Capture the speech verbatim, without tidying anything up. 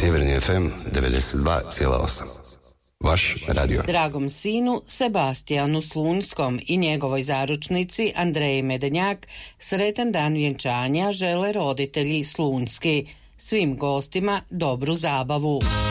Sjeverni ef em devedeset dva zarez osam. Vaš radio. Dragom sinu Sebastijanu Slunskom i njegovoj zaručnici Andreji Medenjak sretan dan vjenčanja žele roditelji Slunski. Svim gostima dobru zabavu.